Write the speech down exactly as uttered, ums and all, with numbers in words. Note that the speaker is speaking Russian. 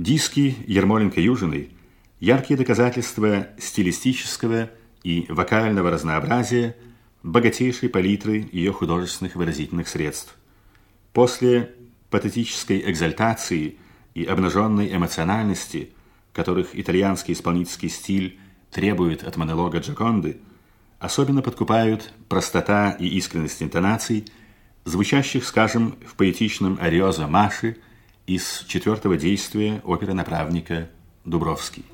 Диски Ермоленко-Южиной – яркие доказательства стилистического и вокального разнообразия, богатейшей палитры ее художественных выразительных средств. После патетической экзальтации и обнаженной эмоциональности, которых итальянский исполнительский стиль требует от монолога Джоконды, особенно подкупают простота и искренность интонаций, звучащих, скажем, в поэтичном «Ариозо Маши» из четвертого действия оперы «Направника» Дубровский.